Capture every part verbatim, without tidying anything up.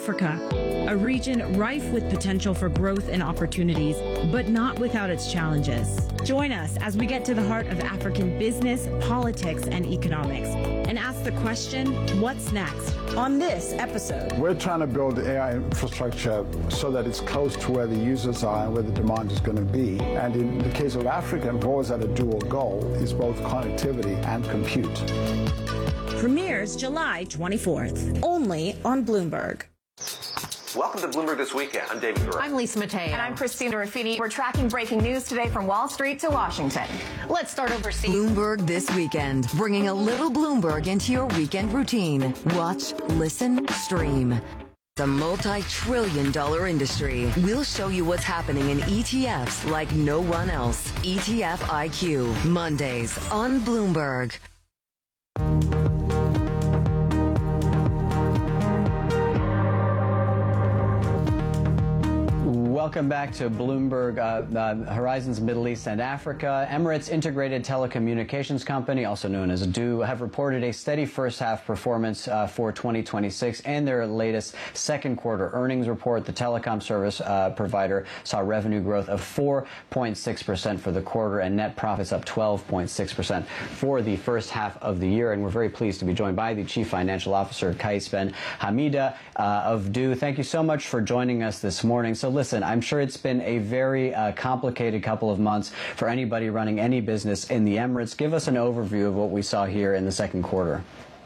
Africa, a region rife with potential for growth and opportunities, but not without its challenges. Join us as we get to the heart of African business, politics, and economics, and ask the question, what's next? On this episode, we're trying to build A I infrastructure so that it's close to where the users are and where the demand is going to be. And in the case of Africa, we've always had a dual goal, is both connectivity and compute. Premieres July twenty-fourth, only on Bloomberg. Welcome to Bloomberg This Weekend. I'm David Gura. I'm Lisa Mateo. And I'm Christina Ruffini. We're tracking breaking news today from Wall Street to Washington. Let's start overseas. Bloomberg This Weekend, bringing a little Bloomberg into your weekend routine. Watch, listen, stream. The multi-trillion dollar industry. We'll show you what's happening in E T Fs like no one else. E T F I Q, Mondays on Bloomberg. Welcome back to Bloomberg uh, uh, Horizons Middle East and Africa. Emirates Integrated Telecommunications Company, also known as D O, have reported a steady first half performance uh, for twenty twenty-six. In their latest second quarter earnings report, the telecom service uh, provider saw revenue growth of four point six percent for the quarter and net profits up twelve point six percent for the first half of the year. And we're very pleased to be joined by the Chief Financial Officer, Kais Ben Hamida uh, of D O. Thank you so much for joining us this morning. So listen, I'm sure it's been a very uh, complicated couple of months for anybody running any business in the Emirates. Give us an overview of what we saw here in the second quarter.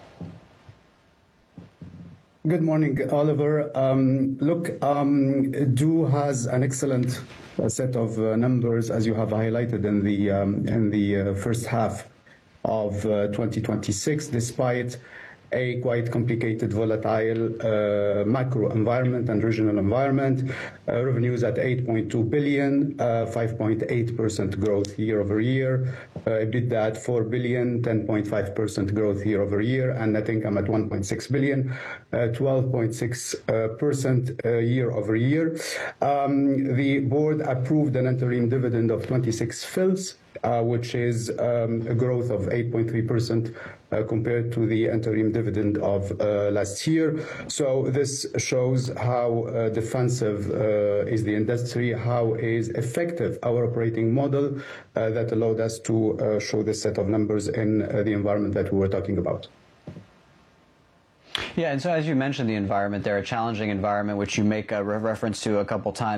Good morning, Oliver. Um, look, um, D O has an excellent uh, set of uh, numbers, as you have highlighted in the um, in the uh, first half of uh, twenty twenty-six, despite a quite complicated, volatile uh, macro environment and regional environment. Uh, revenues at eight point two billion, uh, five point eight percent growth year over year. Uh, EBITDA at four billion, ten point five percent growth year over year, and net income at one point six billion, uh, twelve point six percent uh, year over year. Um, the board approved an interim dividend of twenty-six fils, uh, which is um, a growth of eight point three percent uh, compared to the interim dividend of uh, last year. So this shows how uh, defensive uh, is the industry, how is effective our operating model uh, that allowed us to uh, show this set of numbers in uh, the environment that we were talking about. Yeah, and so as you mentioned, the environment there, a challenging environment, which you make a re reference to a couple times.